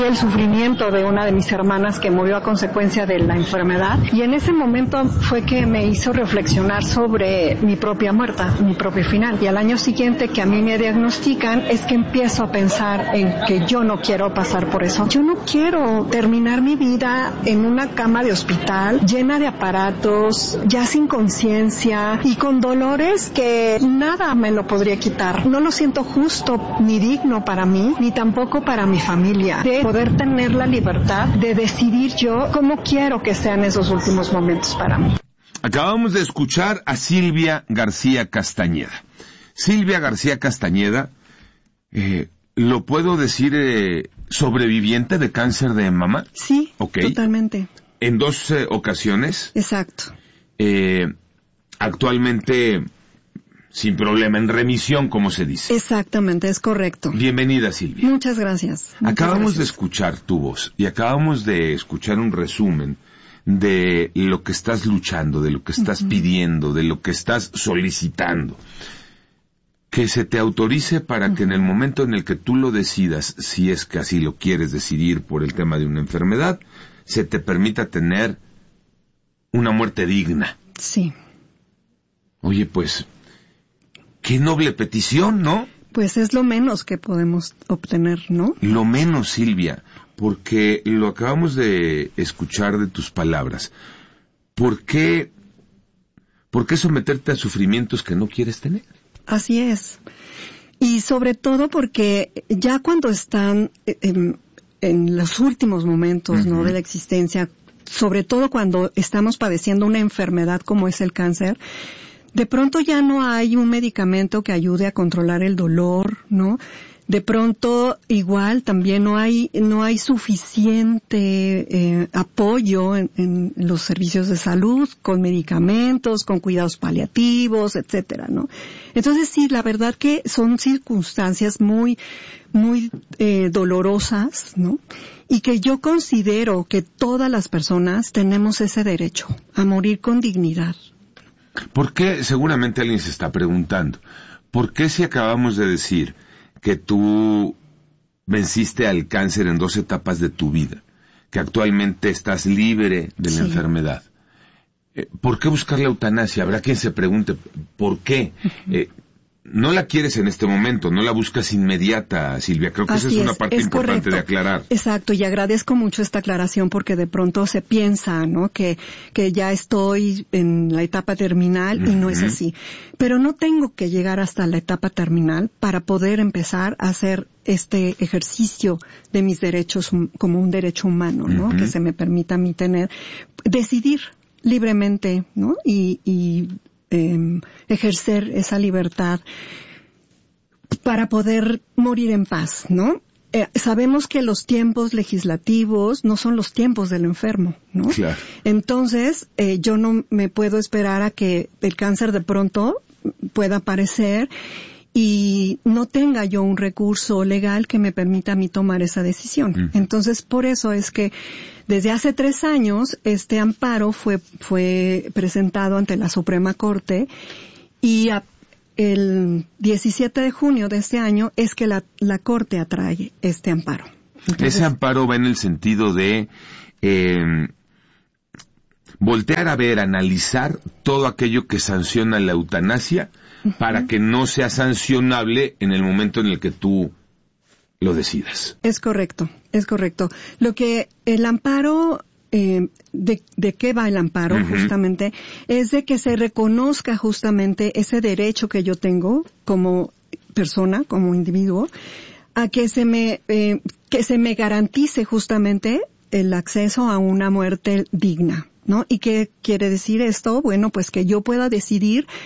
el sufrimiento de una de mis hermanas que murió a consecuencia de la enfermedad, y en ese momento fue que me hizo reflexionar sobre mi propia muerte, mi propio final. Y al año siguiente que a mí me diagnostican es que empiezo a pensar en que yo no quiero pasar por eso. Yo no quiero terminar mi vida en una cama de hospital llena de aparatos, ya sin conciencia y con dolores que nada me lo podría quitar. No lo siento justo ni digno para mí, ni tampoco para mi familia, de poder tener la libertad de decidir yo cómo quiero que sean esos últimos momentos para mí. Acabamos de escuchar a Silvia García Castañeda. Silvia García Castañeda, ¿lo puedo decir sobreviviente de cáncer de mama? Sí, okay. Totalmente. En 2 ocasiones. Exacto. Actualmente sin problema, en remisión, como se dice. Exactamente, es correcto. Bienvenida, Silvia. Muchas gracias. Acabamos de escuchar tu voz y acabamos de escuchar un resumen de lo que estás luchando, de lo que estás pidiendo, de lo que estás solicitando. Que se te autorice para que en el momento en el que tú lo decidas, si es que así lo quieres decidir por el tema de una enfermedad, se te permita tener una muerte digna. Sí. Oye, pues, qué noble petición, ¿no? Pues es lo menos que podemos obtener, ¿no? Lo menos, Silvia, porque lo acabamos de escuchar de tus palabras. ¿Por qué someterte a sufrimientos que no quieres tener? Así es. Y sobre todo porque ya cuando están en los últimos momentos, ¿no?, de la existencia, sobre todo cuando estamos padeciendo una enfermedad como es el cáncer, de pronto ya no hay un medicamento que ayude a controlar el dolor, ¿no? De pronto igual también no hay suficiente apoyo en los servicios de salud, con medicamentos, con cuidados paliativos, etcétera, ¿no? Entonces sí, la verdad que son circunstancias muy dolorosas, ¿no? Y que yo considero que todas las personas tenemos ese derecho a morir con dignidad. ¿Por qué? Seguramente alguien se está preguntando, ¿por qué si acabamos de decir que tú venciste al cáncer en 2 etapas de tu vida, que actualmente estás libre de la enfermedad? ¿Por qué buscar la eutanasia? Habrá quien se pregunte, ¿por qué? No la quieres en este momento, no la buscas inmediata, Silvia. Creo que esa es una parte importante de aclarar. Exacto, y agradezco mucho esta aclaración porque de pronto se piensa, ¿no?, que ya estoy en la etapa terminal y no es así. Pero no tengo que llegar hasta la etapa terminal para poder empezar a hacer este ejercicio de mis derechos como un derecho humano, ¿no?, que se me permita a mí decidir libremente, ¿no?, y ejercer esa libertad para poder morir en paz, ¿no? Sabemos que los tiempos legislativos no son los tiempos del enfermo, ¿no? Claro. Entonces, yo no me puedo esperar a que el cáncer de pronto pueda aparecer y no tenga yo un recurso legal que me permita a mí tomar esa decisión. Entonces, por eso es que desde hace 3 años este amparo fue presentado ante la Suprema Corte y el 17 de junio de este año es que la Corte atrae este amparo. Entonces, ese amparo va en el sentido de voltear a ver, analizar todo aquello que sanciona la eutanasia para que no sea sancionable en el momento en el que tú lo decidas. Es correcto. Lo que el amparo, ¿de qué va el amparo justamente? Es de que se reconozca justamente ese derecho que yo tengo como persona, como individuo, a que se me garantice justamente el acceso a una muerte digna, ¿no? ¿Y qué quiere decir esto? Bueno, pues que yo pueda decidir